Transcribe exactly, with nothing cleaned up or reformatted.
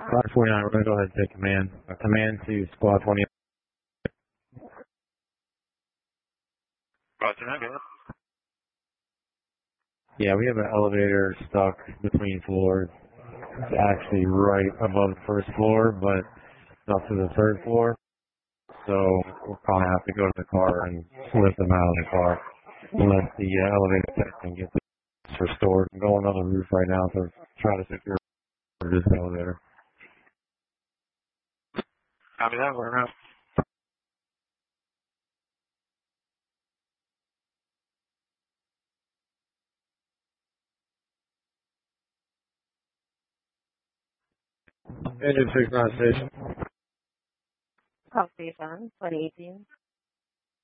Squad forty-nine, we're going to go ahead and take command. Uh, command to Squad twenty. Roger, I guess. Yeah, we have an elevator stuck between floors. It's actually right above the first floor, but not to the third floor. So we'll probably have to go to the car and lift them out of the car and let the uh, elevator technician get this restored. I'm going on the roof right now to try to secure this elevator. Copy that, we're out. Engine six nine station. Call station, twenty eighteen.